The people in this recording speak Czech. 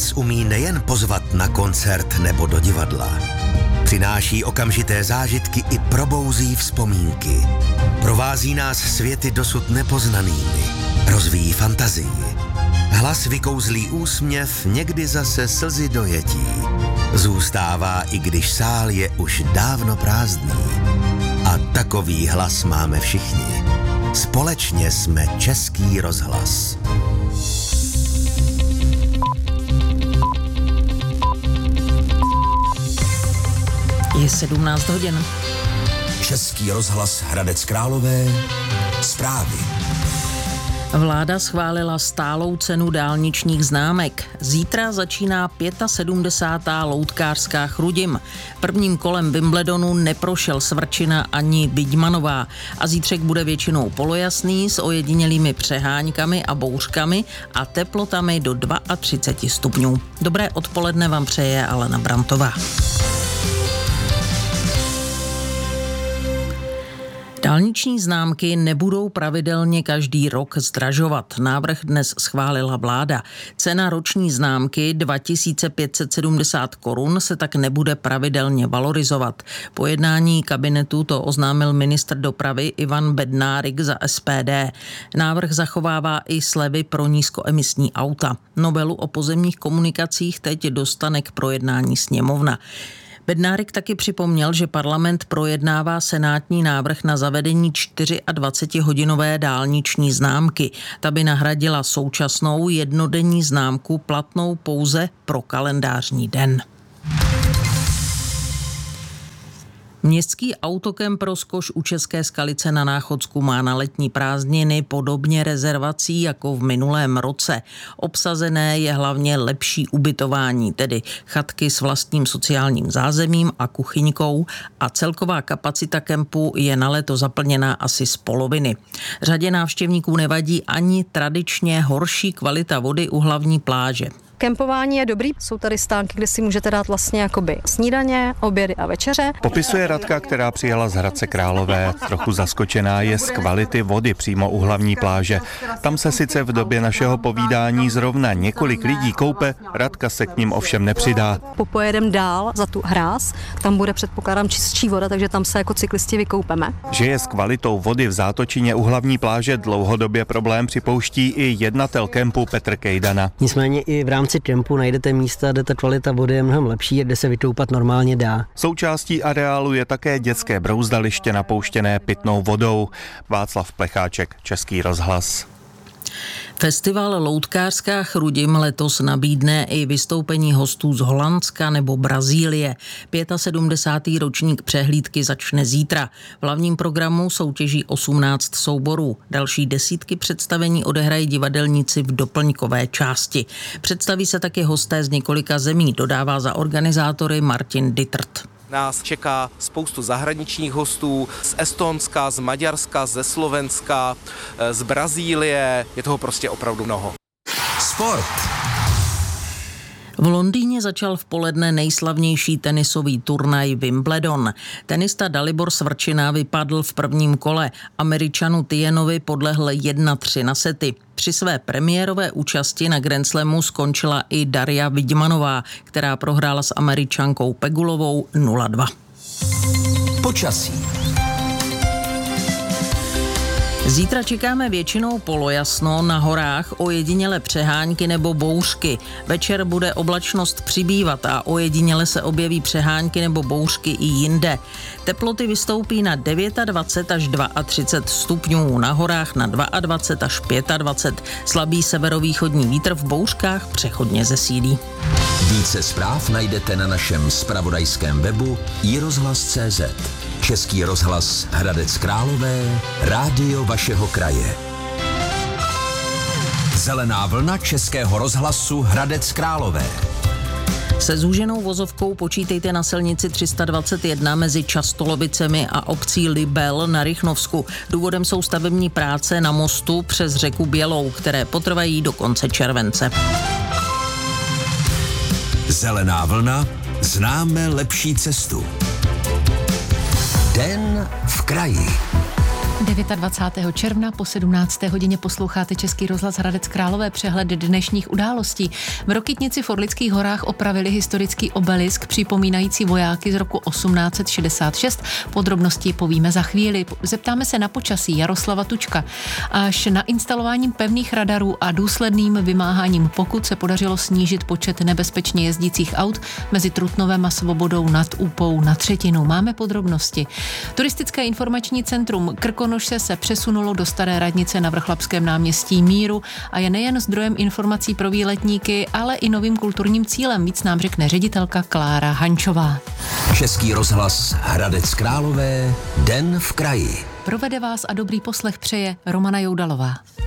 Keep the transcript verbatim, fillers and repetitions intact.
nás umí nejen pozvat na koncert nebo do divadla. Přináší okamžité zážitky i probouzí vzpomínky. Provází nás světy dosud nepoznanými. Rozvíjí fantazii. Hlas vykouzlí úsměv, někdy zase slzy dojetí. Zůstává, i když sál je už dávno prázdný. A takový hlas máme všichni. Společně jsme Český rozhlas. Je sedmnáct hodin. Český rozhlas Hradec Králové. Zprávy. Vláda schválila stálou cenu dálničních známek. Zítra začíná sedmdesátá pátá loutkářská Chrudim. Prvním kolem Wimbledonu neprošel Svrčina ani Vidmanová a zítřek bude většinou polojasný s ojedinělými přeháňkami a bouřkami a teplotami do třicet dva stupňů. Dobré odpoledne vám přeje Alena Brantová. Dálniční známky nebudou pravidelně každý rok zdražovat. Návrh dnes schválila vláda. Cena roční známky dva tisíce pět set sedmdesát korun se tak nebude pravidelně valorizovat. Po jednání kabinetu to oznámil ministr dopravy Ivan Bednárik za S P D. Návrh zachovává i slevy pro nízkoemisní auta. Novelu o pozemních komunikacích teď dostane k projednání sněmovna. Bednárik taky připomněl, že parlament projednává senátní návrh na zavedení dvacetičtyřhodinové dálniční známky. Ta by nahradila současnou jednodenní známku platnou pouze pro kalendářní den. Městský autokemp Rozkoš u České Skalice na Náchodsku má na letní prázdniny podobně rezervací jako v minulém roce. Obsazené je hlavně lepší ubytování, tedy chatky s vlastním sociálním zázemím a kuchyňkou a celková kapacita kempu je na léto zaplněná asi z poloviny. Řadě návštěvníků nevadí ani tradičně horší kvalita vody u hlavní pláže. Kempování je dobrý, jsou tady stánky, kde si můžete dát vlastně jakoby snídaně, obědy a večeře. Popisuje Radka, která přijela z Hradce Králové. Trochu zaskočená je z kvality vody přímo u hlavní pláže. Tam se sice v době našeho povídání zrovna několik lidí koupe, Radka se k ním ovšem nepřidá. Popojedem dál za tu hráz, tam bude předpokládám čistší voda, takže tam se jako cyklisti vykoupeme. Že je s kvalitou vody v Zátočině u hlavní pláže dlouhodobě problém, připouští i jednatel kempu Petr Kejdana. Nicméně i v rámci kempu najdete místa, kde ta kvalita vody je mnohem lepší, kde se vytoupat normálně dá. Součástí areálu je také dětské brouzdaliště napouštěné pitnou vodou. Václav Plecháček, Český rozhlas. Festival Loutkářská Chrudim letos nabídne i vystoupení hostů z Holandska nebo Brazílie. sedmdesátý pátý ročník přehlídky začne zítra. V hlavním programu soutěží osmnáct souborů. Další desítky představení odehrají divadelníci v doplňkové části. Představí se taky hosté z několika zemí, dodává za organizátory Martin Dittert. Nás čeká spoustu zahraničních hostů z Estonska, z Maďarska, ze Slovenska, z Brazílie. Je toho prostě opravdu mnoho. Sport. V Londýně začal v poledne nejslavnější tenisový turnaj Wimbledon. Tenista Dalibor Svrčina vypadl v prvním kole. Američanu Tienovi podlehl jedna tři na sety. Při své premiérové účasti na Grand Slamu skončila i Daria Vidmanová, která prohrála s Američankou Pegulovou nula dva. Počasí. Zítra čekáme většinou polojasno, na horách ojediněle přehánky nebo bouřky. Večer bude oblačnost přibývat a ojediněle se objeví přehánky nebo bouřky i jinde. Teploty vystoupí na dvacet devět až třicet dva stupňů, na horách na dvacet dva až dvacet pět. Slabý severovýchodní vítr v bouřkách přechodně zesílí. Více zpráv najdete na našem zpravodajském webu i rozhlas tečka cé zet. Český rozhlas Hradec Králové, rádio vašeho kraje. Zelená vlna Českého rozhlasu Hradec Králové. Se zúženou vozovkou počítejte na silnici tři sta dvacet jedna mezi Častolovicemi a obcí Libel na Rychnovsku. Důvodem jsou stavební práce na mostu přes řeku Bělou, které potrvají do konce července. Zelená vlna, známe lepší cestu. Den v kraji. dvacátého devátého června po sedmnácté hodině posloucháte Český rozhlas Hradec Králové, přehled dnešních událostí. V Rokytnici v Orlických horách opravili historický obelisk připomínající vojáky z roku osmnáct set šedesát šest. Podrobnosti povíme za chvíli. Zeptáme se na počasí Jaroslava Tučka. Až na instalováním pevných radarů a důsledným vymáháním pokut se podařilo snížit počet nebezpečně jezdících aut mezi Trutnovem a Svobodou nad Úpou na třetinu. Máme podrobnosti. Turistické informační centrum Krkonoše se přesunulo do staré radnice na Vrchlabském náměstí Míru a je nejen zdrojem informací pro výletníky, ale i novým kulturním cílem. Víc nám řekne ředitelka Klára Hančová. Český rozhlas Hradec Králové, Den v kraji. Provede vás a dobrý poslech přeje Romana Joudalová.